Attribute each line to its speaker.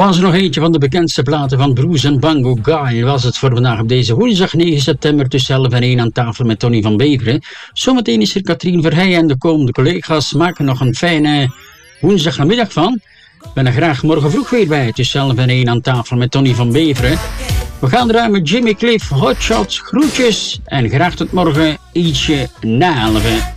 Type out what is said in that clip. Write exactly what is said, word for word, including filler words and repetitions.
Speaker 1: Was er nog eentje van de bekendste platen van Bruce en Bango Guy. Was het voor vandaag op deze woensdag negen september tussen elf en één aan tafel met Tony van Beveren. Zometeen is er Katrien Verheijen en de komende collega's maken nog een fijne woensdagnamiddag van. Ik ben er graag morgen vroeg weer bij tussen elf en één aan tafel met Tony van Beveren. We gaan eruit met Jimmy Cliff, Hot Shots, groetjes en graag tot morgen ietsje na elf.